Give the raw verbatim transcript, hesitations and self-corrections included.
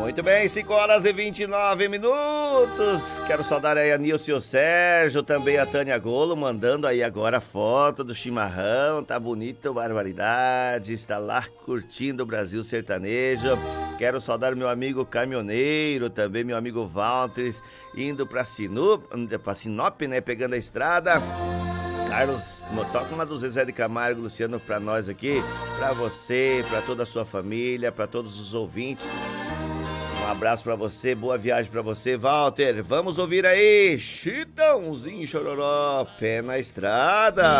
Muito bem, cinco horas e vinte e nove minutos. Quero saudar aí a Nilce e o Sérgio, também a Tânia Golo, mandando aí agora a foto do chimarrão. Tá bonito, barbaridade. Está lá curtindo o Brasil sertanejo. Quero saudar meu amigo caminhoneiro, também meu amigo Walter, indo pra Sinop, pra Sinop, né? Pegando a estrada. Carlos, toca uma do Zezé de Camargo, Luciano, pra nós aqui, pra você, pra toda a sua família, pra todos os ouvintes. Um abraço pra você, boa viagem pra você, Walter. Vamos ouvir aí, Chitãozinho Chororó, pé na estrada.